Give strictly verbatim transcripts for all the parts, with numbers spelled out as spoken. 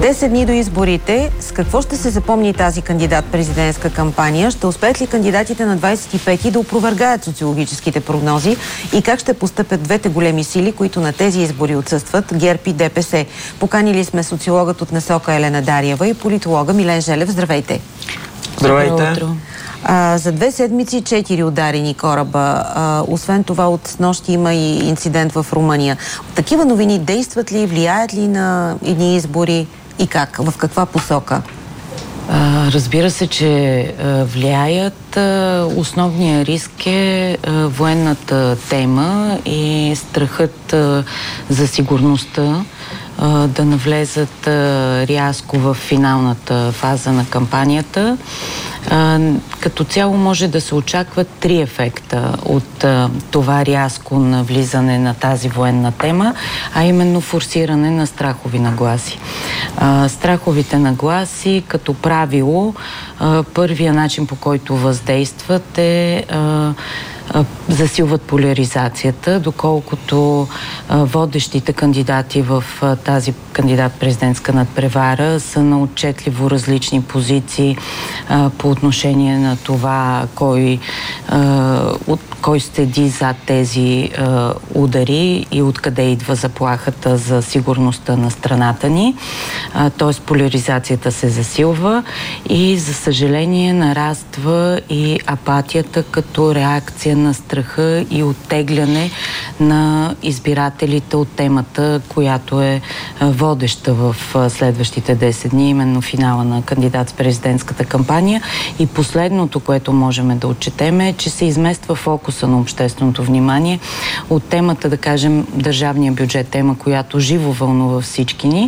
десет дни до изборите. С какво ще се запомни тази кандидат-президентска кампания? Ще успеят ли кандидатите на двадесет и пети да опровергаят социологическите прогнози? И как ще постъпят двете големи сили, които на тези избори отсъстват, ГЕРБ и ДПС? Поканили сме социологът от НСОК Елена Дариева и политолога Милен Желев. Здравейте! Здравейте! А, за две седмици четири ударени кораба. А, освен това, от снощи има и инцидент в Румъния. Такива новини действат ли, влияят ли на едни избори и как? В каква посока? А, разбира се, че а, влияят. А, основният риск е а, военната тема и страхът а, за сигурността а, да навлезат а, рязко в финалната фаза на кампанията. А, като цяло може да се очакват три ефекта от а, това рязко навлизане на тази военна тема, а именно форсиране на страхови нагласи. А, страховите нагласи като правило, а, първия начин, по който въздействат е а, засилват поляризацията, доколкото а, водещите кандидати в а, тази кандидат-президентска надпревара са на отчетливо различни позиции а, по отношение на това кой, а, от, кой седи зад тези а, удари и откъде идва заплахата за сигурността на страната ни. Т.е. поляризацията се засилва и, за съжаление, нараства и апатията като реакция на страха и оттегляне на избирателите от темата, която е водеща в следващите десет дни, именно финала на кандидат с президентската кампания. И последното, което можем да отчетем, е, че се измества фокуса на общественото внимание от темата, да кажем, държавния бюджет, тема, която живо вълнува всички ни,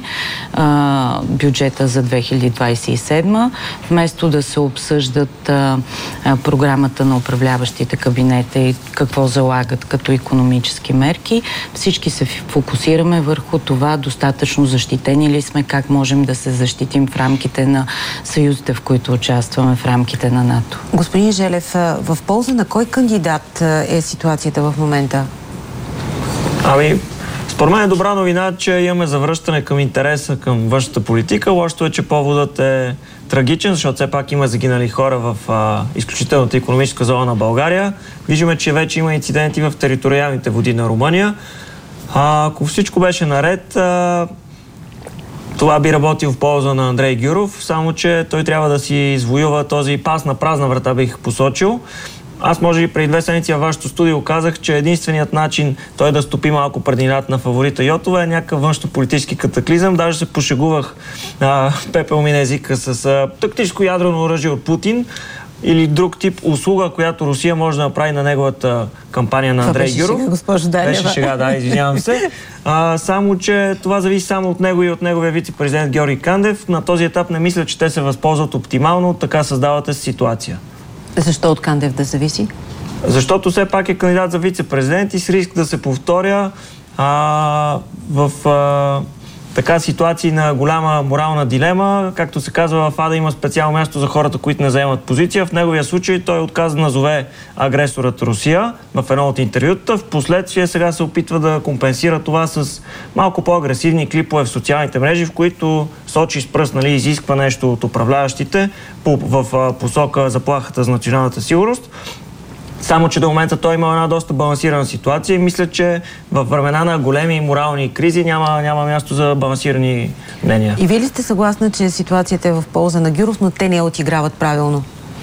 бюджета за две хиляди двадесет и седма, вместо да се обсъждат а, а, програмата на управляващите кабинета и какво залагат като икономически мерки, всички се фокусираме върху това достатъчно защитени ли сме, как можем да се защитим в рамките на съюзите, в които участваме, в рамките на НАТО. Господин Желев, в полза на кой кандидат е ситуацията в момента? Ами, според мен е добра новина, че имаме завръщане към интереса към външната политика. Лошото е, че поводът е трагичен, защото все пак има загинали хора в а, изключителната икономическа зона на България. Виждаме, че вече има инциденти в териториалните води на Румъния. А, ако всичко беше наред, а, това би работил в полза на Андрей Гюров, само че той трябва да си извоюва този пас на празна врата, бих посочил. Аз може и преди две седмици във вашето студио казах, че единственият начин той да стопи малко преднината на фаворита Йотова е някакъв външно-политически катаклизъм. Даже се пошегувах а, пепел ми на езика с а, тактическо ядрено оръжие от Путин или друг тип услуга, която Русия може да направи на неговата кампания на Андрей Гюров. Шега, госпожо Дариева. Беше шега, да, извинявам се. А, само, че това зависи само от него и от неговия вице-президент Георги Кандев. На този етап не мисля, че те се възползват оптимално от така създалата си ситуация. Защо от Кандев да зависи? Защото все пак е кандидат за вице-президент и с риск да се повторя а, в а, така ситуации на голяма морална дилема. Както се казва, в Ада има специално място за хората, които не заемат позиция. В неговия случай той отказа да назове агресорът Русия в едно от интервюта. Впоследствие сега се опитва да компенсира това с малко по-агресивни клипове в социалните мрежи, в които сочи с пръст, нали, изисква нещо от управляващите по, в, в посока заплахата за националната сигурност. Само че до момента той има една доста балансирана ситуация и мисля, че във времена на големи морални кризи няма, няма място за балансирани мнения. И вие ли сте съгласна, че ситуацията е в полза на Гюров, но те не я отиграват правилно?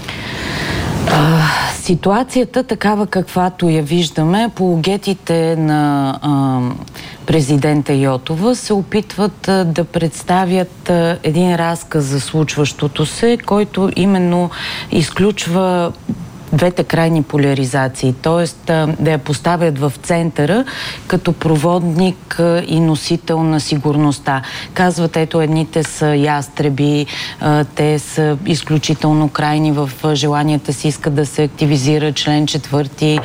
А, ситуацията, такава каквато я виждаме, апологетите на а, президента Йотова се опитват а, да представят а, един разказ за случващото се, който именно изключва двете крайни поляризации, т.е. да я поставят в центъра като проводник и носител на сигурността. Казват, ето, едните са ястреби, те са изключително крайни в желанията си, искат да се активизира член четвърти,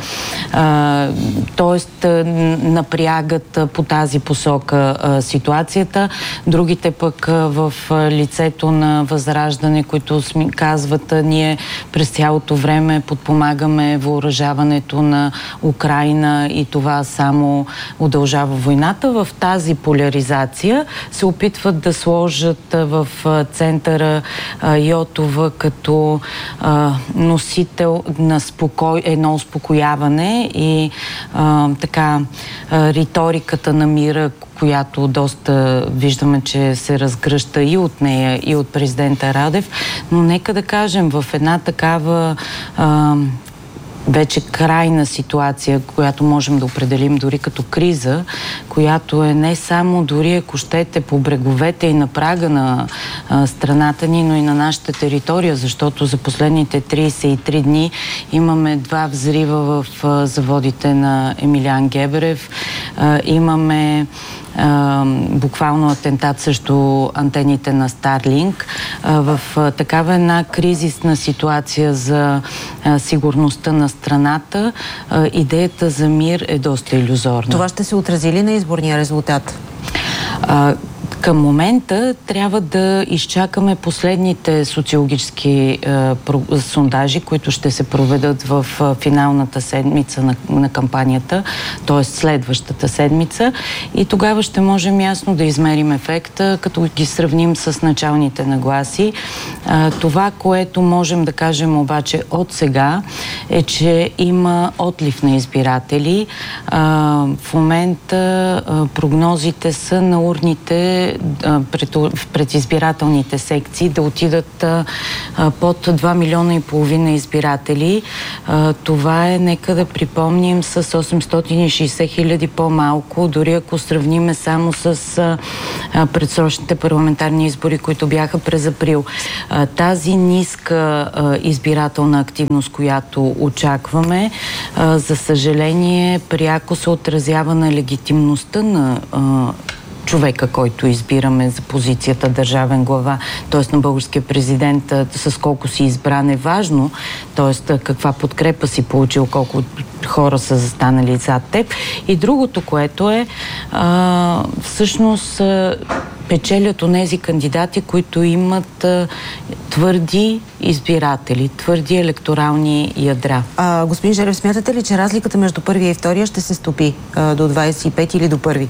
т.е. напрягат по тази посока ситуацията. Другите пък в лицето на Възраждане, които казват, ние през цялото време под подпомагаме въоръжаването на Украйна и това само удължава войната. В тази поляризация се опитват да сложат в центъра Йотова като а, носител на спокой, едно успокояване и а, така а, риториката на мира, която доста виждаме, че се разгръща и от нея, и от президента Радев. Но нека да кажем, в една такава а, вече крайна ситуация, която можем да определим дори като криза, която е не само дори, ако щете, по бреговете и на прага на а, страната ни, но и на нашата територия, защото за последните трийсет и три дни имаме два взрива в а, заводите на Емилиан Геберев, а, имаме Uh, буквално атентат срещу антените на Старлинг. Uh, в uh, такава една кризисна ситуация за uh, сигурността на страната, uh, идеята за мир е доста илюзорна. Това ще се отрази ли на изборния резултат? Uh, Към момента трябва да изчакаме последните социологически е, про, сондажи, които ще се проведат в е, финалната седмица на, на кампанията, т.е. следващата седмица, и тогава ще можем ясно да измерим ефекта, като ги сравним с началните нагласи. Е, това, което можем да кажем обаче от сега, е, че има отлив на избиратели. Е, в момента е, прогнозите са на урните Пред, пред избирателните секции да отидат а, под два милиона и половина избиратели. А, това е, нека да припомним, с осемстотин и шейсет хиляди по-малко, дори ако сравниме само с а, предсрочните парламентарни избори, които бяха през април. А, тази ниска а, избирателна активност, която очакваме, а, за съжаление, пряко се отразява на легитимността на а, човека, който избираме за позицията държавен глава, т.е. на българския президент, с колко си избран е важно, т.е. каква подкрепа си получил, колко хора са застанали зад теб. И другото, което е а, всъщност а, печелят онези кандидати, които имат а, твърди избиратели, твърди електорални ядра. А, господин Желев, смятате ли, че разликата между първия и втория ще се стопи а, до двайсет и пет или до първи?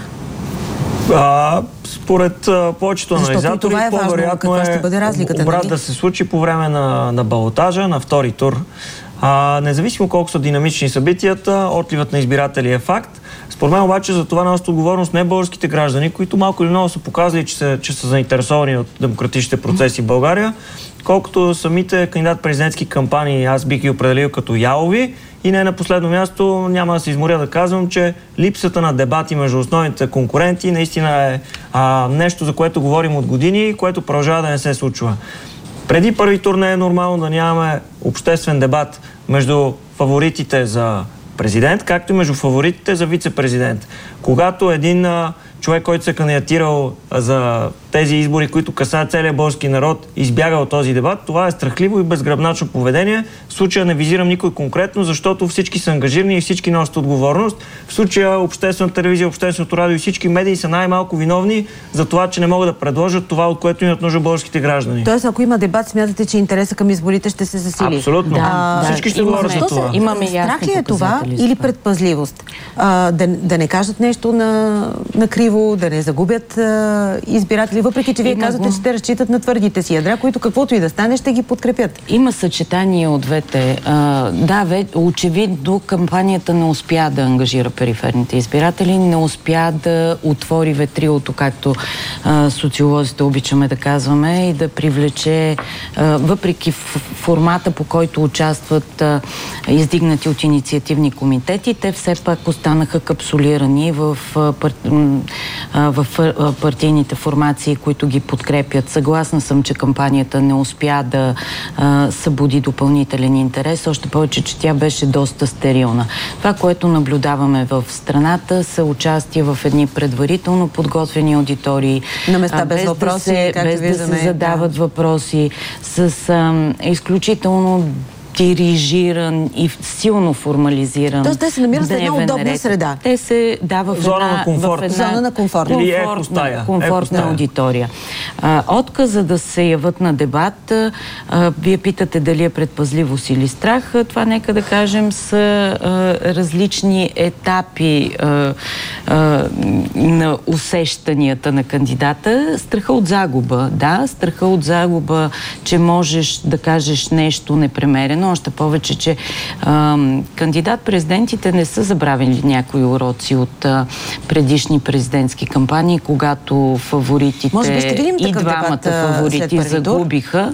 А, според а, повечето анализатори, е по-вероятно е обрат нали? да се случи по време на, на балотажа, на втори тур. А, независимо колко са динамични събитията, отливът на избиратели е факт. Според мен обаче за това носят отговорност не българските граждани, които малко или много са показали, че са, че са заинтересовани от демократичните процеси в България, колкото самите кандидат-президентски кампании аз бих ги определил като ялови. И не на последно място, няма да се изморя да казвам, че липсата на дебати между основните конкуренти наистина е а, нещо, за което говорим от години и което продължава да не се случва. Преди първи тур не е нормално да нямаме обществен дебат между фаворитите за президент, както и между фаворитите за вице-президент. Когато един а, човек, който се е кандидатирал за тези избори, които касаят целия български народ, избяга от този дебат, това е страхливо и безгръбначно поведение. В случая не визирам никой конкретно, защото всички са ангажирани и всички носят отговорност. В случая обществена телевизия, общественото радио и всички медии са най-малко виновни за това, че не могат да предложат това, от което имат нужда българските граждани. Тоест, ако има дебат, смятате, че интереса към изборите ще се засили? Абсолютно. Да, а, да, всички ще говорят за това. Имаме страх ли е това или предпазливост? А, да, да не кажат нещо на, на криво, да не загубят а, избиратели, въпреки че вие Има казвате, че те разчитат на твърдите си ядра, които каквото и да стане, ще ги подкрепят. Има съчетание от двете. А, да, ве, очевидно кампанията не успя да ангажира периферните избиратели, не успя да отвори ветрилото, както а, социолозите обичаме да казваме, и да привлече, а, въпреки формата, по който участват а, издигнати от инициативни комитети, те все пак останаха капсулирани в, а, пар, а, в а, партийните формации, които ги подкрепят. Съгласна съм, че кампанията не успя да а, събуди допълнителен интерес, още повече, че тя беше доста стерилна. Това, което наблюдаваме в страната, са участие в едни предварително подготвени аудитории. На места без, без въпроси, да се, без да се задават да. въпроси, с а, изключително дирижиран и силно формализиран. Тоест те се намират в една удобна ред. среда. Те се дава в зона една, на комфорт. в една зона на комфорт. Или комфортна, екостая. комфортна екостая. аудитория. А, отказа да се яват на дебат, а, вие питате дали е предпазливост или страх. Това, нека да кажем, са а, различни етапи а, а, на усещанията на кандидата. Страха от загуба, да, страха от загуба, че можеш да кажеш нещо непремерено, още повече, че а, кандидат-президентите не са забравили някои уроци от а, предишни президентски кампании, когато фаворитите Може би ще видим и такъв двамата дебат, фаворити загубиха.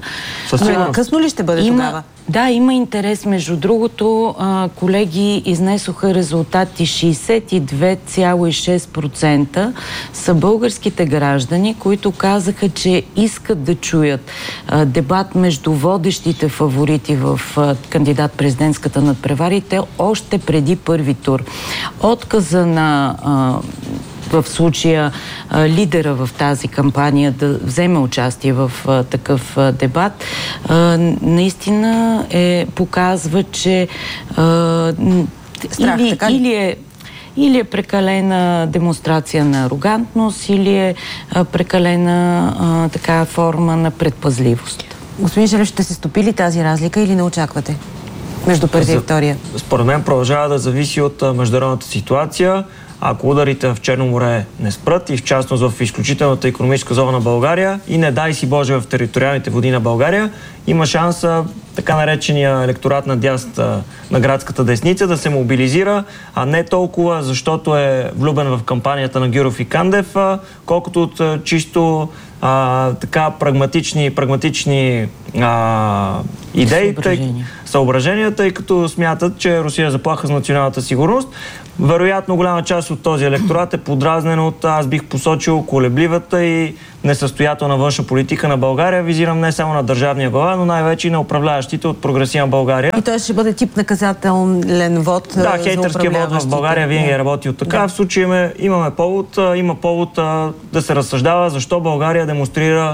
А, късно ли ще бъде има, тогава? Да, има интерес. Между другото, а, колеги изнесоха резултати. шейсет и две цяло и шест процента са българските граждани, които казаха, че искат да чуят а, дебат между водещите фаворити в а, кандидат-президентската надпревара и те още преди първи тур. Отказа на а, в случая а, лидера в тази кампания да вземе участие в а, такъв а, дебат, а, наистина е, показва, че а, Страх, или, така ли? или е или е прекалена демонстрация на арогантност, или е а, прекалена а, така форма на предпазливост. Господин Желев, ще се стопи ли тази разлика или не очаквате между първия и втория? Според мен продължава да зависи от а, международната ситуация. Ако ударите в Черно море не спрат и в частност в изключителната икономическа зона на България и не дай си Боже в териториалните води на България, има шанса така наречения електорат на дясната, на градската десница да се мобилизира, а не толкова защото е влюбен в кампанията на Гюров и Кандев, а, колкото от а, чисто а, така прагматични, прагматични а, идеи, тъй, съображения, тъй като смятат, че Русия е заплаха за националната сигурност. Вероятно, голяма част от този електорат е подразнен от, аз бих посочил, колебливата и несъстоятелна външна политика на България. Визирам не само на държавния глава, но най-вече и на управляващите от Прогресивна България. И той ще бъде тип наказателен вод. Да, хейтърския вод в България винаги е работил така. Да. В случай имаме, имаме повод, има повод а, да се разсъждава защо България демонстрира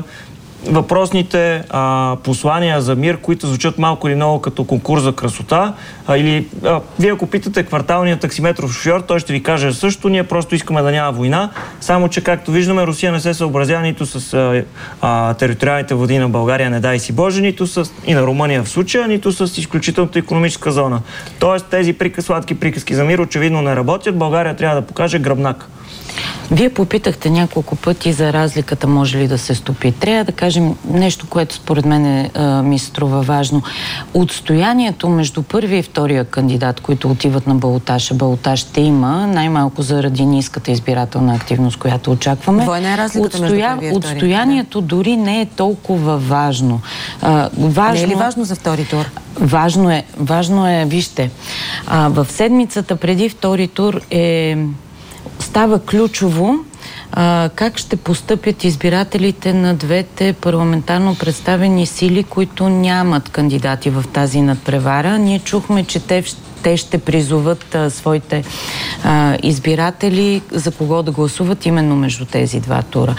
въпросните а, послания за мир, които звучат малко или много като конкурс за красота. А, или а, вие ако питате кварталния таксиметров шофьор, той ще ви каже също. Ние просто искаме да няма война. Само че, както виждаме, Русия не се съобразява нито с а, а, териториалните води на България, не дай си Боже, нито с и на Румъния в случая, нито с изключителната икономическа зона. Тоест тези приказ, сладки приказки за мир очевидно не работят. България трябва да покаже гръбнак. Вие попитахте няколко пъти за разликата може ли да се стопи. Трябва да кажем нещо, което според мен е, а, ми струва важно. Отстоянието между първия и втория кандидат, които отиват на балотаж, балотаж ще има, най-малко заради ниската избирателна активност, която очакваме. Двойна е разликата Отстоя... между първия и втория. Отстоянието дори не е толкова важно. А, важно... Не е ли важно за втори тур? Важно е, важно е, вижте, а, в седмицата преди втори тур е става ключово а, как ще постъпят избирателите на двете парламентарно представени сили, които нямат кандидати в тази надпревара. Ние чухме, че те те ще призоват а, своите а, избиратели за кого да гласуват именно между тези два тура.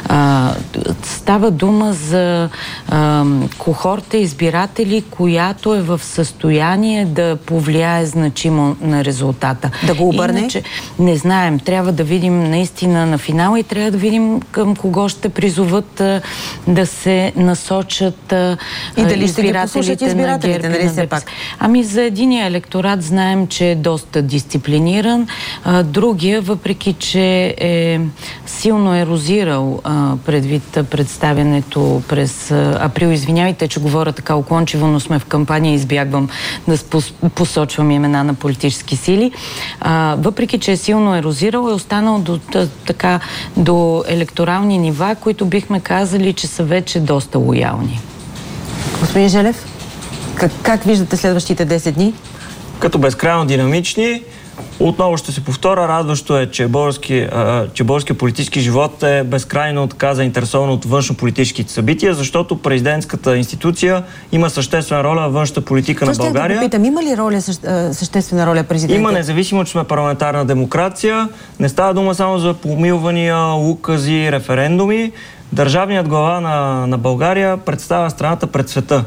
А, става дума за а, кохорта избиратели, която е в състояние да повлияе значимо на резултата. Да го обърне? Иначе, не знаем. Трябва да видим наистина на финала и трябва да видим към кого ще призоват а, да се насочат а, и дали ще ги послушат избирателите, нали все пак? Ами за единия електорат знаем, че е доста дисциплиниран. А, другия, въпреки че е силно ерозирал а, предвид представянето през а, април, извинявайте, че говоря така уклончиво, но сме в кампания и избягвам да посочвам имена на политически сили. А, въпреки че е силно ерозирал, е останал до, така, до електорални нива, които бихме казали, че са вече доста лоялни. Господин Желев, как, как виждате следващите десет дни? Като безкрайно динамични. Отново ще се повторя. Радващо е, че български, а, че българския политически живот е безкрайно така заинтересован от външно-политическите събития, защото президентската институция има съществена роля във външната политика Това на България. Да попитам, има ли роля, съществена роля президента? Има, независимо, че сме парламентарна демокрация. Не става дума само за помилвания, укази, референдуми. Държавният глава на, на България представя страната пред света.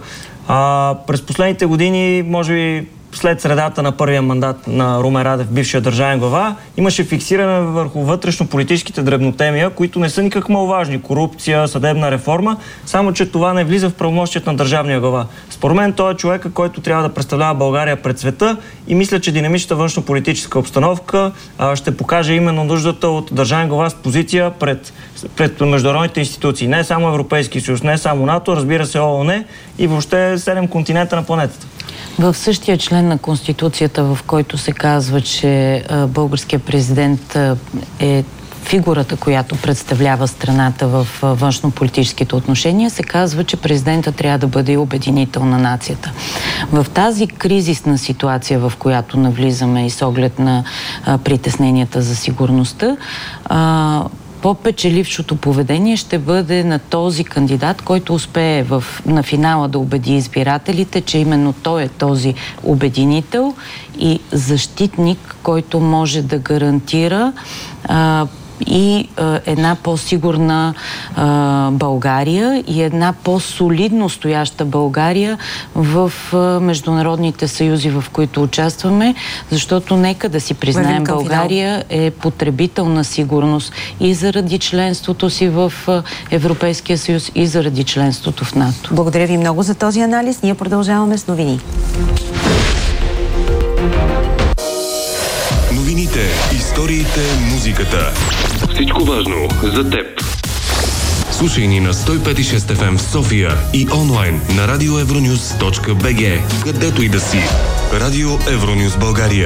А, през последните години, може би след средата на първия мандат на Румен Радев, бившия държавен глава, имаше фиксиране върху вътрешно-политическите дребнотемия, които не са никак маловажни. Корупция, съдебна реформа, само че това не влиза в правомощията на държавния глава. Според мен той е човека, който трябва да представлява България пред света и мисля, че динамичната външно-политическа обстановка а, ще покаже именно нуждата от държавен глава с позиция пред, пред международните институции. Не само Европейски съюз, не само НАТО, разбира се ООН и въобще седем континента на планетата. В същия член на Конституцията, в който се казва, че а, българският президент а, е фигурата, която представлява страната в външно-политическите отношения, се казва, че президента трябва да бъде обединител на нацията. В тази кризисна ситуация, в която навлизаме и с оглед на а, притесненията за сигурността, а, по-печелившото поведение ще бъде на този кандидат, който успее в, на финала да убеди избирателите, че именно той е този обединител и защитник, който може да гарантира а, и а, една по-сигурна а, България и една по-солидно стояща България в а, международните съюзи, в които участваме, защото нека да си признаем, България е потребител на сигурност и заради членството си в а, Европейския съюз, и заради членството в НАТО. Благодаря ви много за този анализ. Ние продължаваме с новини. Новините, историите, музиката. Всичко важно за теб. Слушай ни на сто и пет и шест еф ем в София и онлайн на радио евронюс точка би джи. Където и да си. Радио Евронюс България.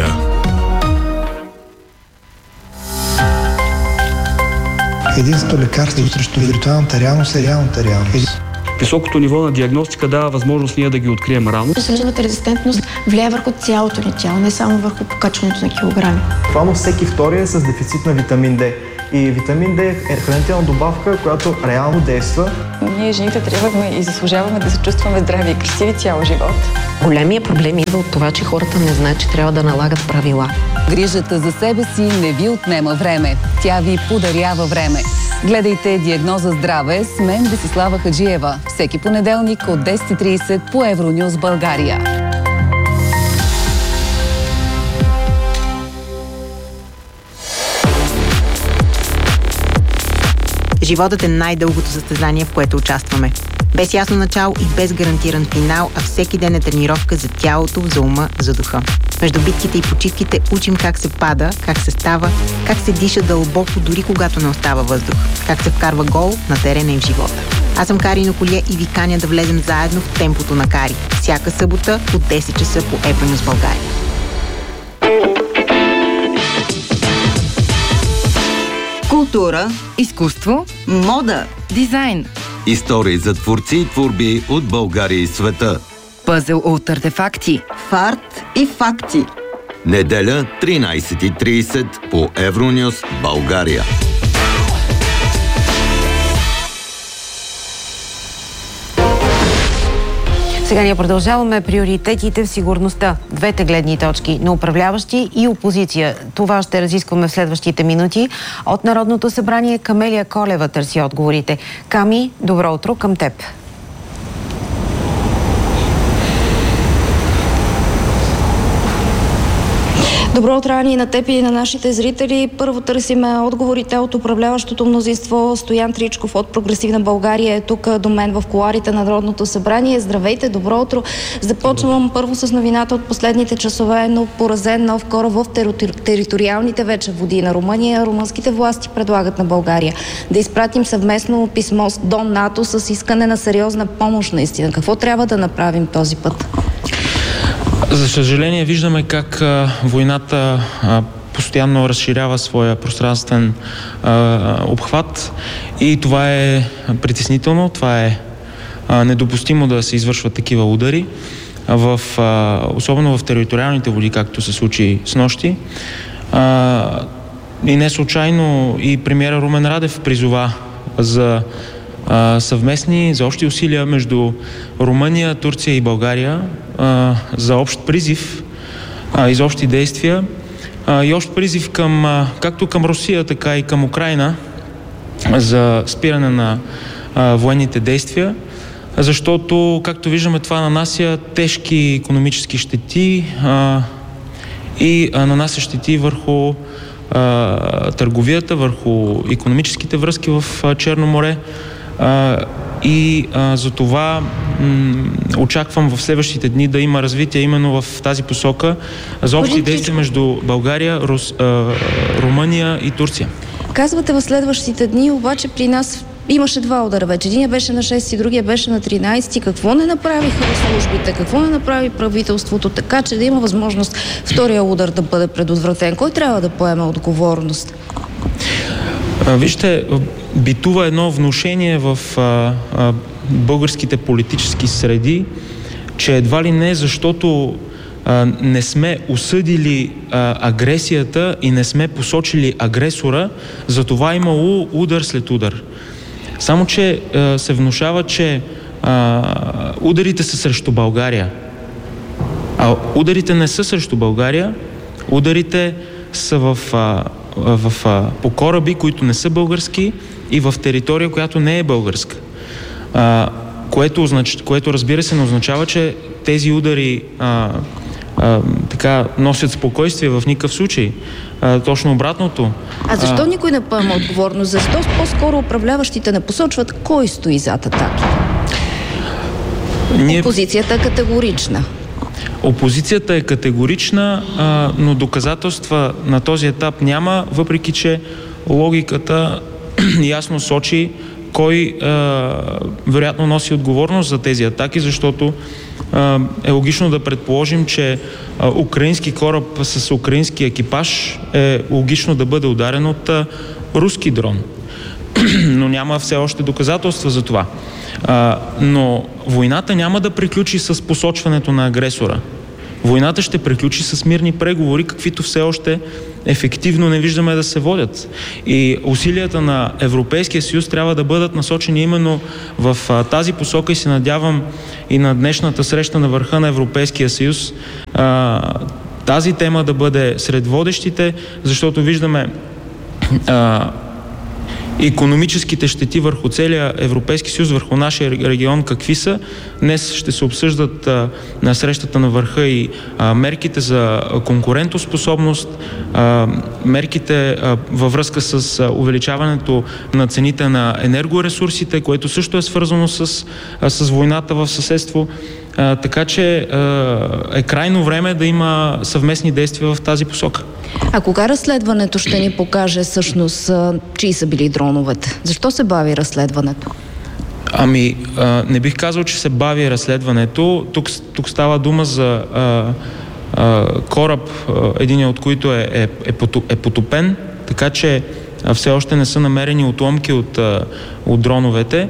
Единственото лекарство срещу виртуалната реалност е реалната реалност. Високото ниво на диагностика дава възможност ние да ги открием рано. Инсулиновата резистентност влияе върху цялото ни тяло, не само върху покачването на килограми. Буквално всеки втори е с дефицит на витамин Д. И витамин Д е хранителна добавка, която реално действа. Ние, жените, трябваме и заслужаваме да се чувстваме здрави и красиви цял живот. Големия проблем идва от това, че хората не знаят, че трябва да налагат правила. Грижата за себе си не ви отнема време. Тя ви подарява време. Гледайте Диагноза здраве с мен, Десислава Хаджиева. Всеки понеделник от десет и трийсет по Евронюс България. Животът е най-дългото състезание, в което участваме. Без ясно начало и без гарантиран финал, а всеки ден е тренировка за тялото, за ума, за духа. Между битките и почивките учим как се пада, как се става, как се диша дълбоко, дори когато не остава въздух, как се вкарва гол на терена и в живота. Аз съм Кари Ноколие и ви каня да влезем заедно в темпото на Кари. Всяка събота от десет часа по Евронюс България. Култура, изкуство, мода, дизайн. Истории за творци и творби от България и света. Пъзел от артефакти. Фарт и факти. Неделя, тринайсет и трийсет по Евронюс България. Сега ние продължаваме приоритетите в сигурността. Двете гледни точки на управляващи и опозиция. Това ще разискваме в следващите минути. От Народното събрание Камелия Колева търси отговорите. Ками, добро утро към теб. Добро утро, Ани, на теб и на нашите зрители. Първо търсиме отговорите от управляващото мнозинство. Стоян Тричков от Прогресивна България е тук до мен в кулоарите на Народното събрание. Здравейте, добро утро. Започвам първо с новината от последните часове, но поразен нов кораб в териториалните вече води на Румъния. Румънските власти предлагат на България да изпратим съвместно писмо до НАТО с искане на сериозна помощ наистина. Какво трябва да направим този път? За съжаление, виждаме как а, войната а, постоянно разширява своя пространствен а, обхват и това е притеснително, това е а, недопустимо да се извършват такива удари, в, а, особено в териториалните води, както се случи с нощи. А, и не случайно и премиера Румен Радев призова за а, съвместни, за общи усилия между Румъния, Турция и България, а, за общ призив а, и за общи действия а, и общ призив към, а, както към Русия, така и към Украйна за спиране на а, военните действия, защото, както виждаме, това нанася тежки икономически щети а, и а, нанася щети върху а, търговията, върху икономическите връзки в а, Черно море. А, и а, за това м- очаквам в следващите дни да има развитие именно в тази посока за общи действия между България, Рус, а, Румъния и Турция. Казвате в следващите дни, обаче при нас имаше два удара вече. Единия беше на шести, другия беше на тринайсети. Какво не направиха службите? Какво не направи правителството, така че да има възможност втория удар да бъде предотвратен? Кой трябва да поеме отговорност? Вижте, битува едно внушение в а, а, българските политически среди, че едва ли не, защото а, не сме осъдили а, агресията и не сме посочили агресора, за това имало удар след удар. Само, че а, се внушава, че а, ударите са срещу България. А ударите не са срещу България, ударите са в... А, В, в, по кораби, които не са български и в територия, която не е българска. А, което, означ... което разбира се не означава, че тези удари а, а, така носят спокойствие в никакъв случай. А, точно обратното. А защо а... никой не поема отговорност? Защо по-скоро управляващите не посочват кой стои зад атаки? Ние... Опозицията е категорична. Опозицията е категорична, а, но доказателства на този етап няма, въпреки че логиката ясно сочи кой а, вероятно носи отговорност за тези атаки, защото а, е логично да предположим, че а, украински кораб с украински екипаж е логично да бъде ударен от а, руски дрон. Но няма все още доказателства за това. А, но войната няма да приключи с посочването на агресора. Войната ще приключи с мирни преговори, каквито все още ефективно не виждаме да се водят. И усилията на Европейския съюз трябва да бъдат насочени именно в а, тази посока и се надявам и на днешната среща на върха на Европейския съюз а, тази тема да бъде сред водещите, защото виждаме а, икономическите щети върху целия Европейски съюз, върху нашия регион какви са. Днес ще се обсъждат а, на срещата на върха и а, мерките за конкурентоспособност, а, мерките а, във връзка с а, увеличаването на цените на енергоресурсите, което също е свързано с, а, с войната в съседство. А, така че а, е крайно време да има съвместни действия в тази посока. А кога разследването ще ни покаже всъщност чии са били дроновете? Защо се бави разследването? Ами, а, не бих казал, че се бави разследването. Тук, тук става дума за а, а, кораб, един от които е, е, е, е потопен, така че а, все още не са намерени отломки от, а, от дроновете.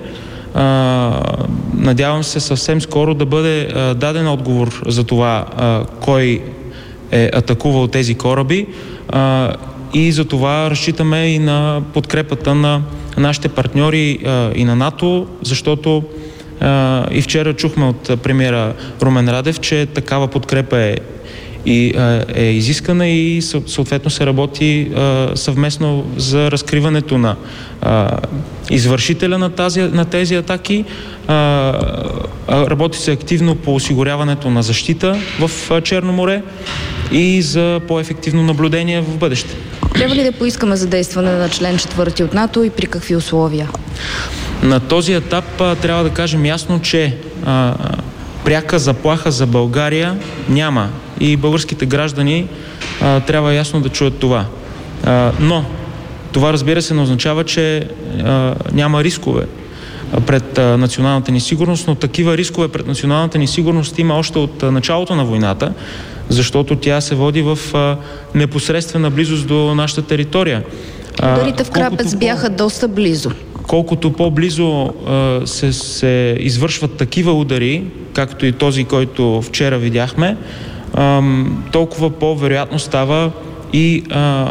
А, надявам се съвсем скоро да бъде а, даден отговор за това а, кой е атакувал тези кораби а, и за това разчитаме и на подкрепата на нашите партньори а, и на НАТО, защото а, и вчера чухме от премиера Румен Радев, че такава подкрепа е, и, а, е изискана и съответно се работи а, съвместно за разкриването на а, извършителя на, тази, на тези атаки. А, работи се активно по осигуряването на защита в Черно море и за по-ефективно наблюдение в бъдеще. Трябва ли да поискаме задействане на член четвърти от НАТО и при какви условия? На този етап а, трябва да кажем ясно, че а, пряка заплаха за България няма и българските граждани а, трябва ясно да чуят това. А, но това, разбира се, не означава, че а, няма рискове пред а, националната ни сигурност, но такива рискове пред националната ни сигурност има още от а, началото на войната, защото тя се води в а, непосредствена близост до нашата територия. Ударите в Крапец бяха доста близо. Колкото по-близо а, се, се извършват такива удари, както и този, който вчера видяхме, а, толкова по-вероятно става и а,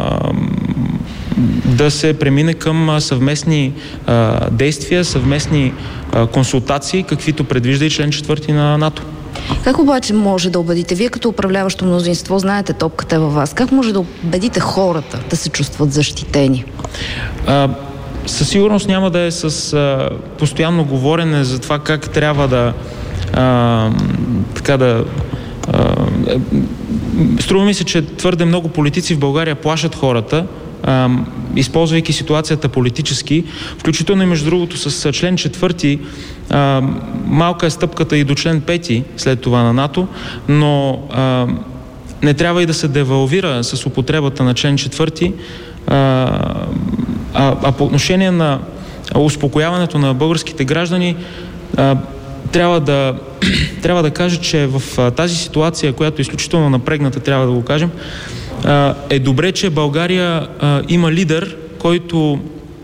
да се премине към съвместни а, действия, съвместни а, консултации, каквито предвижда и член четвърти на НАТО. Как обаче може да убедите, вие като управляващо мнозинство, знаете, топката е във вас, как може да убедите хората да се чувстват защитени? А, със сигурност няма да е с а, постоянно говорене за това как трябва да а, така да а, струва ми се, че твърде много политици в България плашат хората, а, използвайки ситуацията политически, включително и между другото с член четвърти. А, малка е стъпката и до член пети след това на НАТО, но а, не трябва и да се девалвира с употребата на член четвърти. А, а, а по отношение на успокояването на българските граждани, а, трябва да, трябва да кажа, че в а, тази ситуация, която е изключително напрегната, трябва да го кажем, а, е добре, че България а, има лидер, който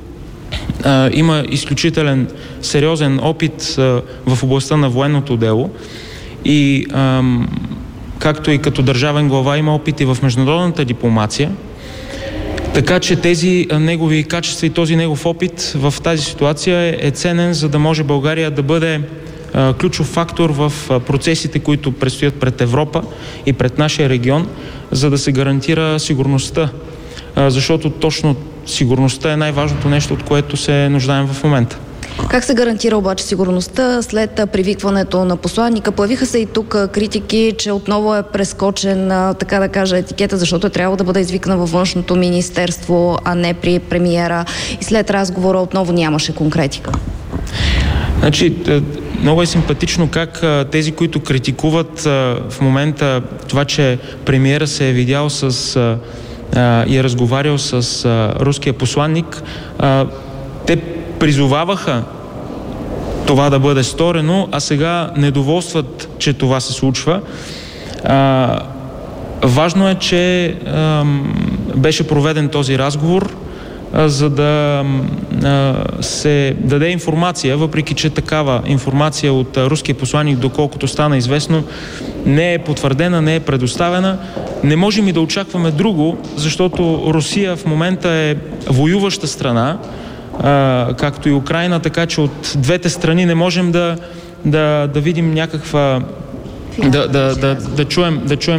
а, има изключителен сериозен опит а, в областта на военното дело и а, както и като държавен глава има опит и в международната дипломация. Така че тези негови качества и този негов опит в тази ситуация е, е ценен, за да може България да бъде а, ключов фактор в а, процесите, които предстоят пред Европа и пред нашия регион, за да се гарантира сигурността. А, защото точно сигурността е най-важното нещо, от което се нуждаем в момента. Как се гарантира обаче сигурността след привикването на посланника? Появиха се и тук критики, че отново е прескочен, така да кажа, етикета, защото е трябвало да бъде извикана във Външното министерство, а не при премиера. И след разговора отново нямаше конкретика. Значи, много е симпатично как тези, които критикуват в момента това, че премиера се е видял с и е разговарял с руския посланник, те призоваваха това да бъде сторено, а сега недоволстват, че това се случва. А, важно е, че а, беше проведен този разговор, а, за да а, се даде информация, въпреки че такава информация от а, руския посланник, доколкото стана известно, не е потвърдена, не е предоставена. Не можем и да очакваме друго, защото Русия в момента е воюваща страна, Uh, както и Украйна, така че от двете страни не можем да, да, да видим някаква... Да, да, да, да, чуем, да чуем